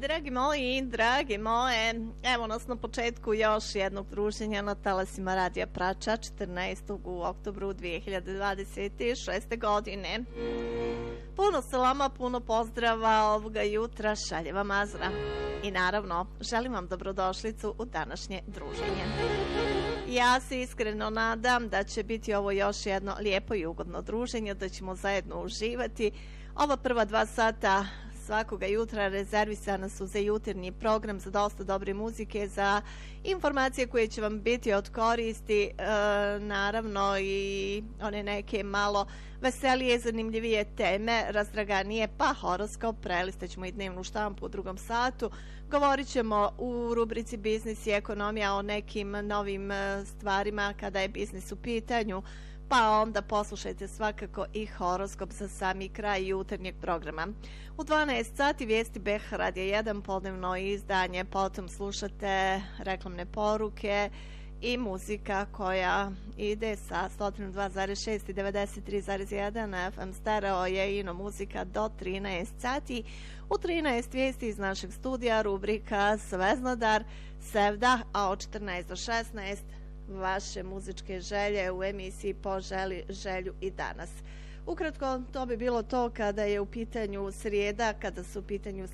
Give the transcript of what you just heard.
dragi moje, evo nas na početku još jednog druženja na talasima Radija Prača 14. u oktobru 2026. godine. Puno salama, puno pozdrava ovoga jutra, šalje vam Azra. I naravno, želim vam dobrodošlicu u današnje druženje. Ja se iskreno nadam da će biti ovo još jedno lijepo i ugodno druženje, da ćemo zajedno uživati. Ova prva 2 sata svakoga jutra rezervisana su za jutarnji program, za dosta dobre muzike, za informacije koje će vam biti od koristi, naravno i one neke malo veselije, zanimljivije teme, razdraganije, pa horoskop, prelistat ćemo i dnevnu štampu u 2. satu. Govorit ćemo u rubrici Biznis i ekonomija o nekim novim stvarima kada je biznis u pitanju, pa onda poslušajte svakako i horoskop za sami kraj jutarnjeg programa. U 12 sati vijesti BH Radija 1, podnevno izdanje, potom slušate reklamne poruke i muzika koja ide sa 102,6 i 93,1 FM stereo je ino muzika do 13 sati. U 13 vijesti iz našeg studija rubrika Sveznodar Sevda, a od 14 do 16 vaše muzičke želje u emisiji Poželi želju i danas. Ukratko, to bi bilo to kada je u pitanju srijeda, kada su u pitanju